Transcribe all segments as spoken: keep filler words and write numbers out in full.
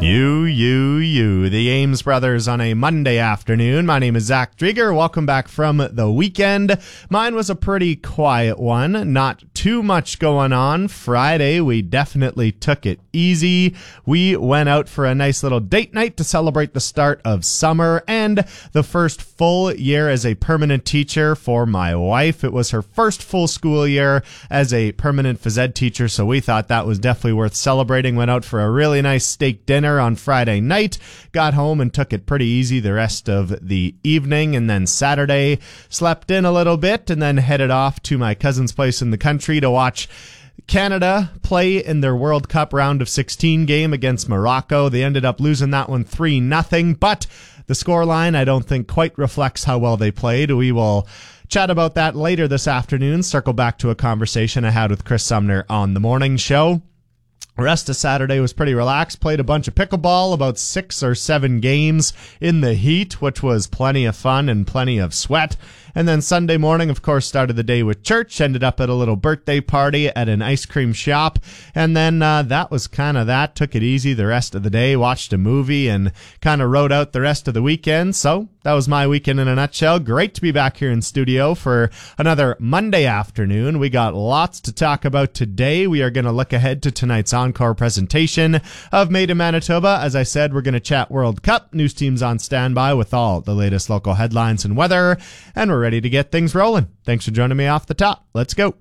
You, you, you. The Ames Brothers on a Monday afternoon. My name is Zach Drieger. Welcome back from the weekend. Mine was a pretty quiet one. Not too much going on. Friday, we definitely took it easy. We went out for a nice little date night to celebrate the start of summer and the first full year as a permanent teacher for my wife. It was her first full school year as a permanent phys ed teacher, so we thought that was definitely worth celebrating. Went out for a really nice steak dinner on Friday night, got home and took it pretty easy the rest of the evening, and then Saturday slept in a little bit and then headed off to my cousin's place in the country to watch Canada play in their World Cup round of sixteen game against Morocco. They ended up losing that one three nothing, but the scoreline I don't think quite reflects how well they played. We will chat about that later this afternoon, circle back to a conversation I had with Chris Sumner on the morning show. The rest of Saturday was pretty relaxed. Played a bunch of pickleball, about six or seven games in the heat, which was plenty of fun and plenty of sweat. And then Sunday morning, of course, started the day with church, ended up at a little birthday party at an ice cream shop. And then uh, that was kind of that. Took it easy the rest of the day, watched a movie, and kind of rode out the rest of the weekend. So that was my weekend in a nutshell. Great to be back here in studio for another Monday afternoon. We got lots to talk about today. We are going to look ahead to tonight's encore presentation of Made in Manitoba. As I said, we're going to chat World Cup. News team's on standby with all the latest local headlines and weather. And we're ready to get things rolling. Thanks for joining me off the top. Let's go.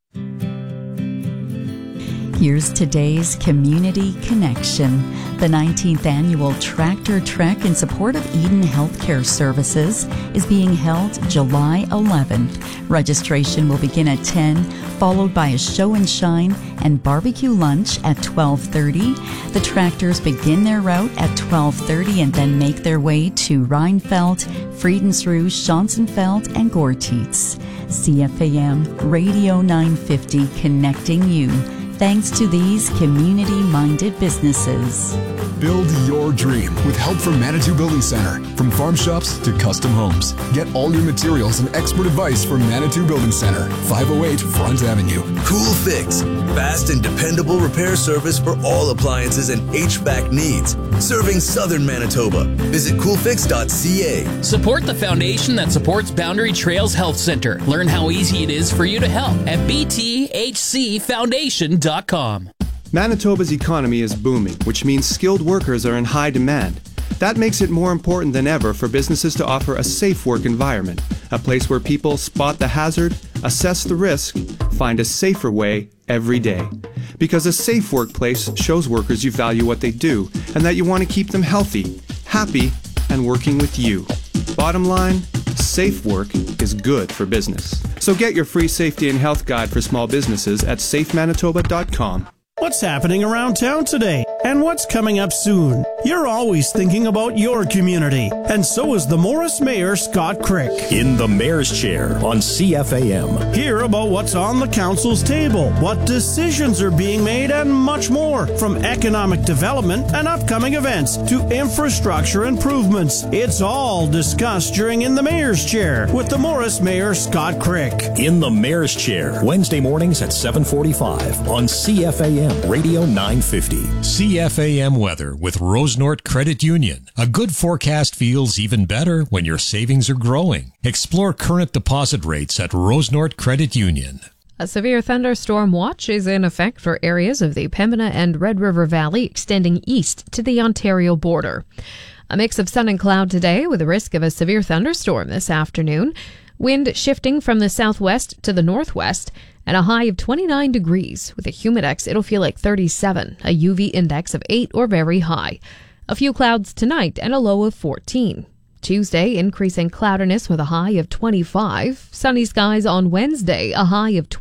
Here's today's Community Connection. The nineteenth annual Tractor Trek in support of Eden Healthcare Services is being held July eleventh. Registration will begin at ten, followed by a show and shine and barbecue lunch at twelve thirty. The tractors begin their route at twelve thirty and then make their way to Rheinfeld, Friedensrue, Schonzenfeld, and Gortitz. C F A M Radio nine fifty, connecting you. Thanks to these community-minded businesses. Build your dream with help from Manitou Building Center. From farm shops to custom homes. Get all your materials and expert advice from Manitou Building Center, five oh eight Front Avenue. Cool Fix. Fast and dependable repair service for all appliances and H V A C needs. Serving Southern Manitoba. Visit cool fix dot c a. Support the foundation that supports Boundary Trails Health Center. Learn how easy it is for you to help at b t h c foundation dot com. Manitoba's economy is booming, which means skilled workers are in high demand. That makes it more important than ever for businesses to offer a safe work environment, a place where people spot the hazard, assess the risk, find a safer way every day. Because a safe workplace shows workers you value what they do and that you want to keep them healthy, happy, and working with you. Bottom line, safe work is good for business. So get your free safety and health guide for small businesses at safe manitoba dot com. What's happening around town today? And what's coming up soon? You're always thinking about your community. And so is the Morris Mayor, Scott Crick. In the Mayor's Chair on C F A M. Hear about what's on the council's table, what decisions are being made, and much more. From economic development and upcoming events to infrastructure improvements. It's all discussed during In the Mayor's Chair with the Morris Mayor, Scott Crick. In the Mayor's Chair, Wednesday mornings at seven forty-five on C F A M Radio nine fifty. C F A M weather with Rosenort Credit Union. A good forecast feels even better when your savings are growing. Explore current deposit rates at Rosenort Credit Union. A severe thunderstorm watch is in effect for areas of the Pembina and Red River Valley extending east to the Ontario border. A mix of sun and cloud today with a risk of a severe thunderstorm this afternoon. Wind shifting from the southwest to the northwest, and a high of twenty-nine degrees. With a humidex, it'll feel like thirty-seven, a U V index of eight or very high. A few clouds tonight and a low of fourteen. Tuesday, increasing cloudiness with a high of twenty-five. Sunny skies on Wednesday, a high of twenty.